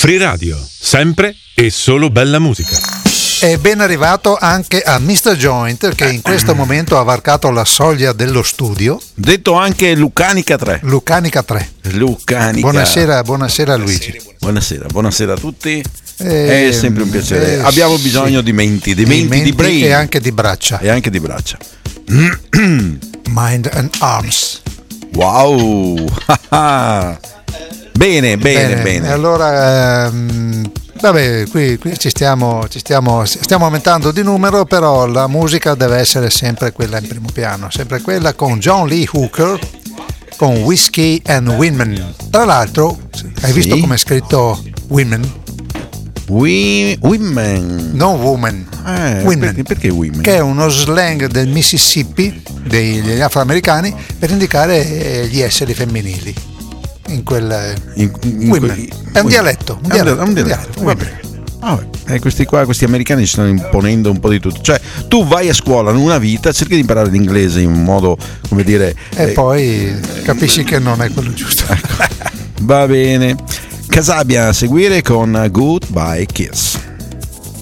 Free Radio, sempre e solo bella musica. È ben arrivato anche a Mr. Joint, che in questo momento ha varcato la soglia dello studio. Detto anche Lucanica 3. Lucanica 3. Lucanica. Buonasera Luigi. Buonasera a tutti. È sempre un piacere. Abbiamo bisogno di menti di brain. E anche di braccia. Mind and Arms. Wow. Bene. Allora, vabbè, qui ci stiamo aumentando di numero, però la musica deve essere sempre quella in primo piano, sempre quella con John Lee Hooker, con Whiskey and Women. Tra l'altro, hai visto come è scritto Women? Women. Non woman. Women. Perché women? Che è uno slang del Mississippi, degli afroamericani, per indicare gli esseri femminili. Women. È un dialetto. Questi americani si stanno imponendo un po' di tutto. Cioè, tu vai a scuola in una vita, cerchi di imparare l'inglese in un modo, come dire, e poi capisci che non è quello giusto. Va bene. Casabia a seguire con Goodbye Kiss.